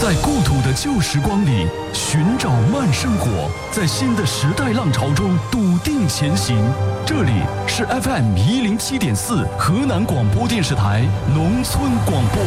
在故土的旧时光里寻找慢生活，在新的时代浪潮中笃定前行。这里是 FM107.4 河南广播电视台农村广播。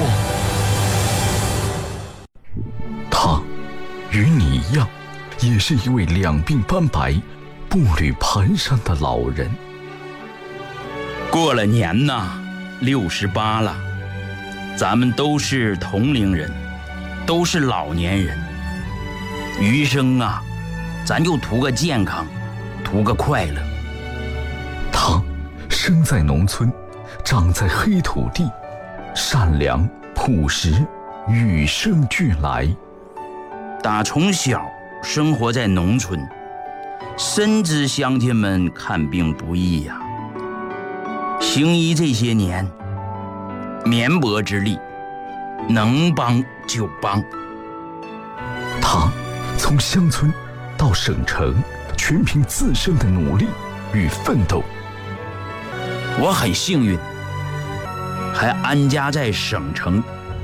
他与你一样，也是一位两鬓斑白、步履蹒跚的老人。 过了年呐，68了，咱们都是同龄人，都是老年人，余生啊，咱就图个健康，图个快乐。 他生在农村，长在黑土地，善良朴实，与生俱来。 打从小生活在农村，深知乡亲们看病不易呀。行医这些年，绵薄之力，能帮就帮。 他从乡村到省城，全凭自身的努力与奋斗。 我很幸运，还安家在省城。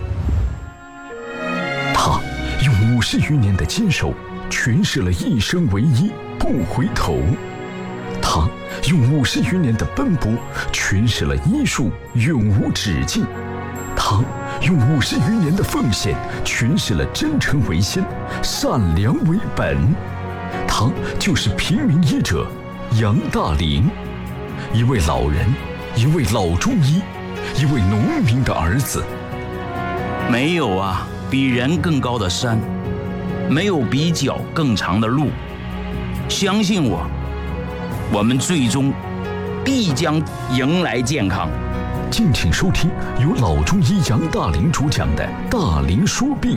他用50余年的坚守，诠释了一生唯一，不回头。他用50余年的奔波，诠释了医术永无止境。他用50余年的奉献，诠释了真诚为先，善良为本。他就是平民医者杨大林，一位老人，一位老中医，一位农民的儿子。 没有啊比人更高的山，没有比脚更长的路。相信我，我们最终必将迎来健康。 敬请收听由老中医杨大林主讲的《大林说病》。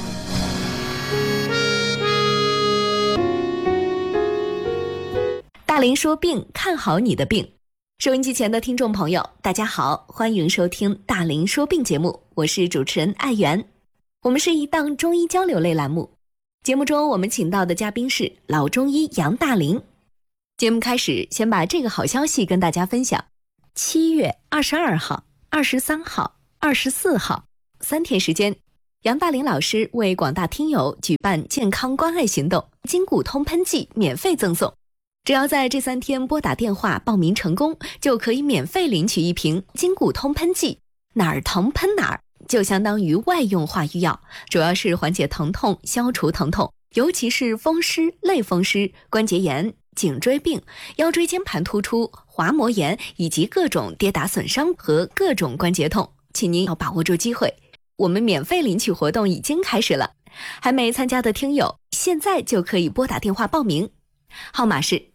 大林说病，看好你的病。收音机前的听众朋友，大家好，欢迎收听大林说病节目，我是主持人艾媛。我们是一档中医交流类栏目，节目中我们请到的嘉宾是老中医杨大林。节目开始，先把这个好消息跟大家分享。7月22号、23号、24号3天时间，杨大林老师为广大听友举办健康关爱行动，筋骨通喷剂免费赠送。只要在这3天拨打电话报名成功，就可以免费领取1瓶筋骨通喷剂，哪儿疼喷哪儿，就相当于外用化瘀药，主要是缓解疼痛，消除疼痛，尤其是风湿、类风湿、关节炎、颈椎病、腰椎间盘突出、滑膜炎以及各种跌打损伤和各种关节痛，请您要把握住机会。我们免费领取活动已经开始了，还没参加的听友现在就可以拨打电话报名，号码是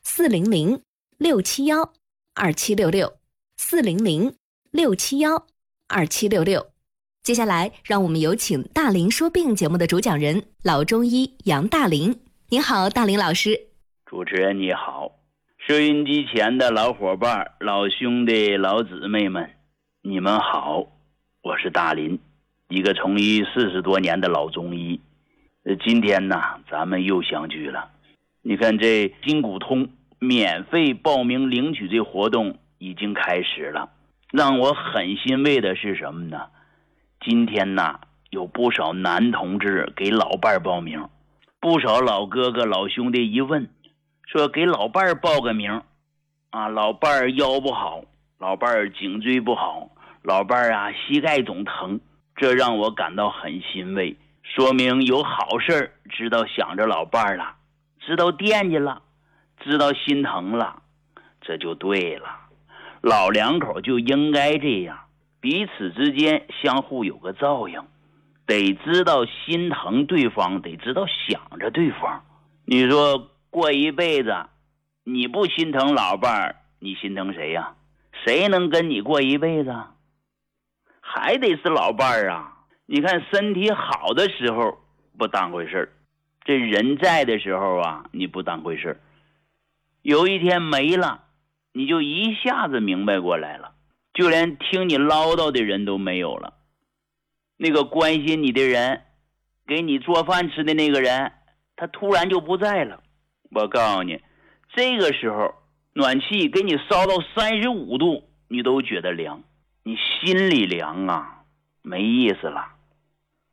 400-6715-2766，400-6715-2766。接下来让我们有请大林说病节目的主讲人老中医杨大林。您好，大林老师。 主持人你好，收音机前的老伙伴、老兄弟、老姊妹们，你们好，我是大林，一个从医40多年的老中医。今天呢，咱们又相聚了。你看这筋骨通免费报名领取这活动已经开始了，让我很欣慰的是什么呢？今天呢，有不少男同志给老伴儿报名，不少老哥哥、老兄弟一问，说给老伴儿报个名啊，老伴儿腰不好，老伴儿颈椎不好，老伴儿啊膝盖总疼，这让我感到很欣慰，说明有好事知道想着老伴儿了，知道惦记了，知道心疼了，这就对了。老两口就应该这样，彼此之间相互有个照应，得知道心疼对方，得知道想着对方。你说过一辈子你不心疼老伴儿，你心疼谁呀？谁能跟你过一辈子？还得是老伴儿啊。你看身体好的时候不当回事，这人在的时候啊，你不当回事，有一天没了，你就一下子明白过来了，就连听你唠叨的人都没有了。那个关心你的人，给你做饭吃的那个人，他突然就不在了。我告诉你，这个时候暖气给你烧到35度，你都觉得凉，你心里凉啊，没意思了。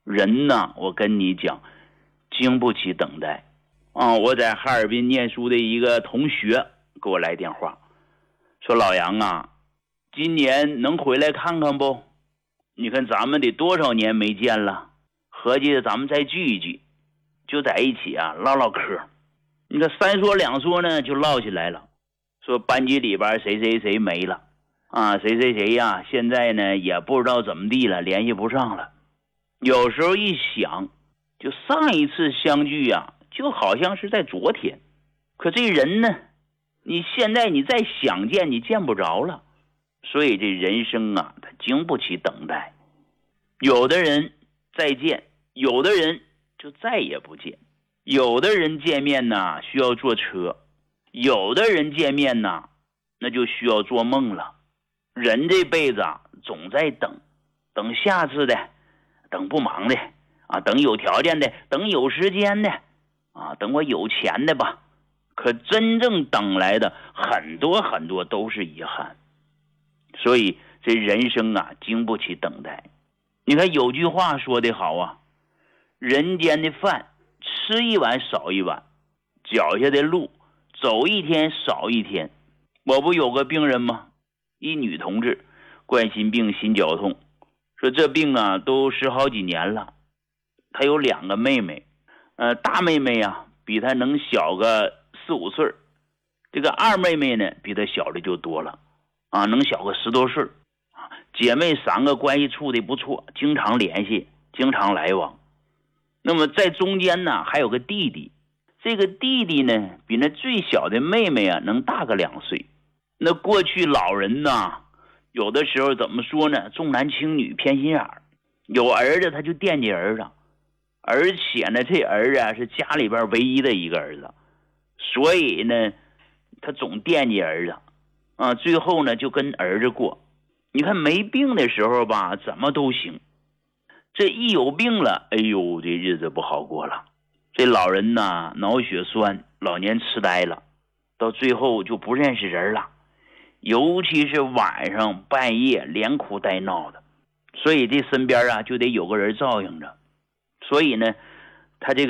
人呢，我跟你讲，经不起等待啊！我在哈尔滨念书的一个同学给我来电话，说老杨啊，今年能回来看看不？你看咱们得多少年没见了，合计咱们再聚一聚，就在一起啊唠唠嗑。你看三说两说呢就唠起来了，说班级里边谁谁谁没了啊，谁谁谁呀，现在呢也不知道怎么地了，联系不上了。有时候一想，就上一次相聚啊，就好像是在昨天。可这人呢，你现在你再想见，你见不着了。所以这人生啊，它经不起等待。有的人再见，有的人就再也不见。有的人见面呢需要坐车，有的人见面呢那就需要做梦了。人这辈子啊，总在等，等下次的，等不忙的啊，等有条件的，等有时间的啊，等我有钱的吧。可真正等来的很多很多都是遗憾。所以这人生啊，经不起等待。你看有句话说得好啊，人间的饭吃一碗少一碗，脚下的路走一天少一天。我不有个病人吗？一女同志，冠心病心绞痛，说这病啊都10好几年了。她有2个妹妹，大妹妹啊比她能小个4、5岁，这个二妹妹呢比她小的就多了啊，能小个10多岁啊。姐妹3个关系处的不错，经常联系，经常来往。那么在中间呢还有个弟弟，这个弟弟呢比那最小的妹妹啊能大个2岁。那过去老人呢，有的时候怎么说呢，重男轻女，偏心眼儿。有儿子他就惦记儿子，而且呢这儿子啊是家里边唯一的一个儿子，所以呢他总惦记儿子啊，最后呢就跟儿子过。你看没病的时候吧怎么都行，这一有病了，哎呦这日子不好过了。这老人呢脑血栓，老年痴呆了，到最后就不认识人了，尤其是晚上半夜连哭带闹的，所以这身边啊就得有个人照应着。所以呢他这个